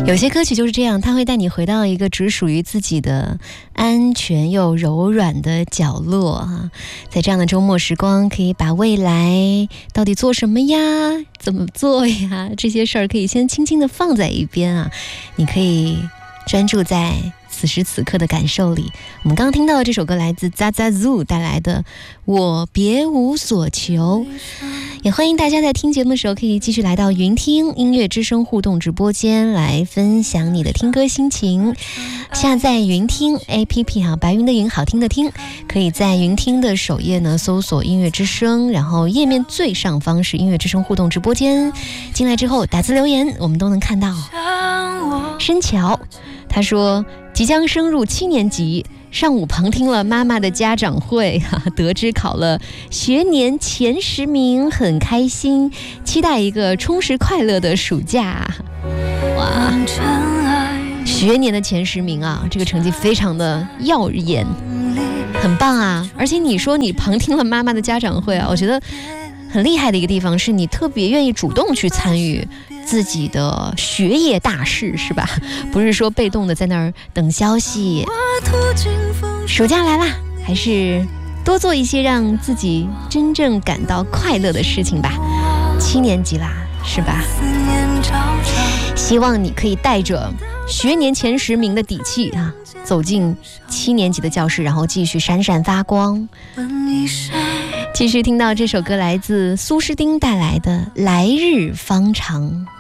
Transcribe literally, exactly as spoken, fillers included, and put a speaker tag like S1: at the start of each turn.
S1: 有些歌曲就是这样，它会带你回到一个只属于自己的安全又柔软的角落啊。在这样的周末时光，可以把未来到底做什么呀，怎么做呀，这些事儿可以先轻轻地放在一边啊。你可以专注在此时此刻的感受里。我们刚刚听到的这首歌来自 Zaza Zoo 带来的我别无所求。也欢迎大家在听节目的时候可以继续来到云听音乐之声互动直播间来分享你的听歌心情。下载云听 A P P 哈，白云的云，好听的听，可以在云听的首页呢搜索音乐之声，然后页面最上方是音乐之声互动直播间，进来之后打字留言我们都能看到。申桥他说即将升入七年级，上午旁听了妈妈的家长会，得知考了学年前十名，很开心，期待一个充实快乐的暑假。哇，学年的前十名啊，这个成绩非常的耀眼，很棒啊！而且你说你旁听了妈妈的家长会啊，我觉得很厉害的一个地方是你特别愿意主动去参与自己的学业大事，是吧？不是说被动的在那儿等消息。暑假来啦，还是多做一些让自己真正感到快乐的事情吧。七年级啦，是吧？希望你可以带着学年前十名的底气啊，走进七年级的教室，然后继续闪闪发光。继续听到这首歌，来自苏诗丁带来的《来日方长》。